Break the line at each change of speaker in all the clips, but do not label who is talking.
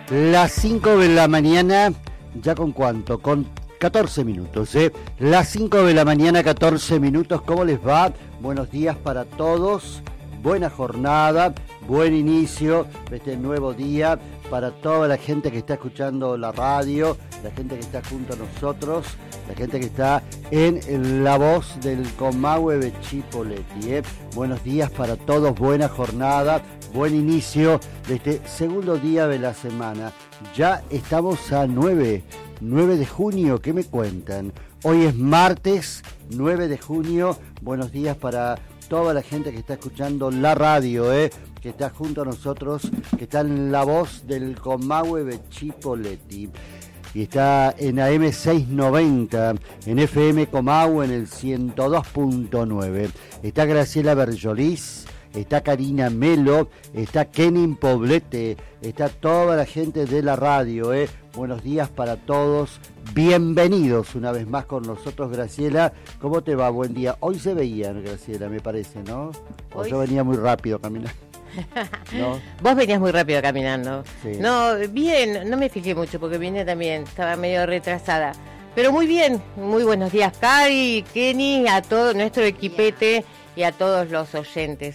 Las 5 de la mañana, ¿ya con cuánto? Con 14 minutos, ¿eh? Las 5 de la mañana, 14 minutos, ¿cómo les va? Buenos días para todos, buena jornada, buen inicio de este nuevo día para toda la gente que está escuchando la radio, la gente que está junto a nosotros, la gente que está en La Voz del Comahue de Chipoleti, ¿eh? Buenos días para todos, buena jornada, buen inicio de este segundo día de la semana. Ya estamos a 9 de junio, ¿qué me cuentan? Hoy es martes 9 de junio, buenos días para toda la gente que está escuchando la radio, que está junto a nosotros, que está en La Voz del Comahue de Chipoleti. Y está en AM 690, en FM Comahue en el 102.9. Está Graciela Berjolís, está Karina Melo, está Kenin Poblete, está toda la gente de la radio, Buenos días para todos, bienvenidos una vez más con nosotros, Graciela. ¿Cómo te va? Buen día. Hoy se veían, Graciela, me parece, ¿no? O yo venía muy rápido caminando. ¿No?
Vos venías muy rápido caminando.
Sí.
No, bien, no me fijé mucho porque vine también, estaba medio retrasada. Pero muy bien, muy buenos días, Cari, Kenny, a todo nuestro equipete y a todos los oyentes,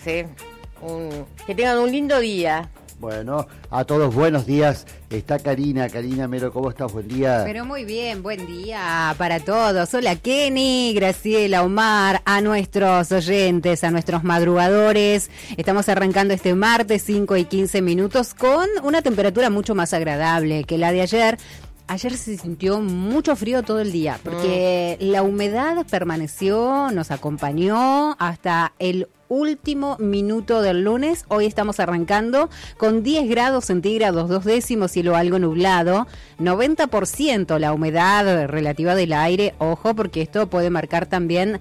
que tengan un lindo día.
Bueno, a todos buenos días. Está Karina Mero, ¿cómo estás? Buen día.
Pero muy bien, buen día para todos. Hola Kenny, Graciela, Omar, a nuestros oyentes, a nuestros madrugadores. Estamos arrancando este martes 5 y 15 minutos con una temperatura mucho más agradable que la de ayer. Ayer se sintió mucho frío todo el día porque la humedad permaneció, nos acompañó hasta el último minuto del lunes. Hoy estamos arrancando con 10 grados centígrados, 2 décimos, cielo algo nublado, 90% la humedad relativa del aire. Ojo, porque esto puede marcar también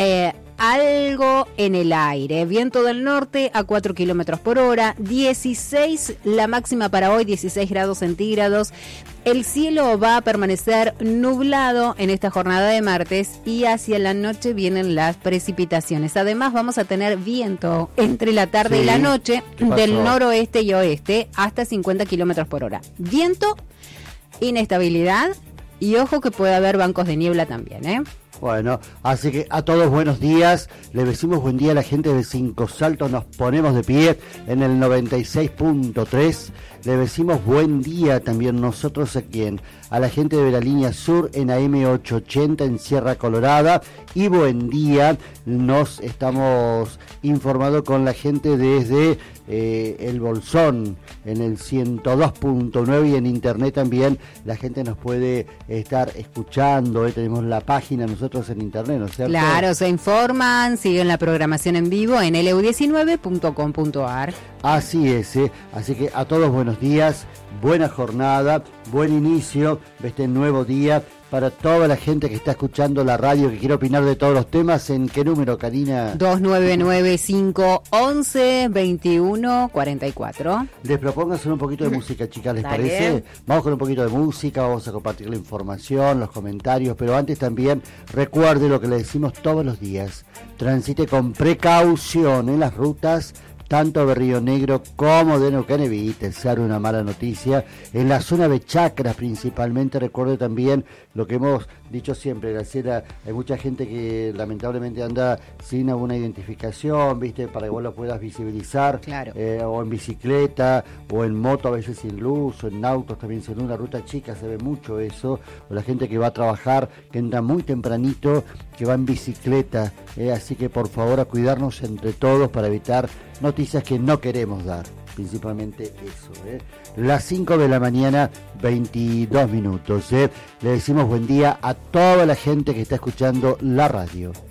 algo en el aire. Viento del norte a 4 kilómetros por hora, 16 la máxima para hoy, 16 grados centígrados. El cielo va a permanecer nublado en esta jornada de martes y hacia la noche vienen las precipitaciones. Además vamos a tener viento entre la tarde y la noche del noroeste y oeste hasta 50 kilómetros por hora. Viento, inestabilidad y ojo que puede haber bancos de niebla también,
Bueno, así que a todos buenos días, le decimos buen día a la gente de Cinco Saltos, nos ponemos de pie en el 96.3, le decimos buen día también nosotros a la gente de la línea sur en AM 880 en Sierra Colorada, y buen día, nos estamos informando con la gente desde El Bolsón en el 102.9 y en internet también la gente nos puede estar escuchando, tenemos la página nosotros en internet, ¿no es cierto?
Claro, se informan, siguen la programación en vivo en leu19.com.ar.
Así es, así que a todos buenos días, buena jornada, buen inicio de este nuevo día para toda la gente que está escuchando la radio, que quiere opinar de todos los temas. ¿En qué número, Karina?
2995112144.
Les propongo hacer un poquito de música, chicas, ¿les
Dale.
parece? Vamos con un poquito de música, vamos a compartir la información, los comentarios, pero antes también recuerde lo que le decimos todos los días. Transite con precaución en las rutas, tanto de Río Negro como de Neuquén, evite ser una mala noticia. En la zona de Chacras principalmente, recuerde también lo que hemos dicho siempre, Graciela, hay mucha gente que lamentablemente anda sin alguna identificación, ¿viste? Para que vos lo puedas visibilizar,
Claro.
O en bicicleta, o en moto a veces sin luz, o en autos también sin luz. En una ruta chica se ve mucho eso, o la gente que va a trabajar, que entra muy tempranito, que va en bicicleta, así que por favor a cuidarnos entre todos para evitar noticias que no queremos dar, principalmente eso. Las 5 de la mañana, 22 minutos. Le decimos buen día a toda la gente que está escuchando la radio.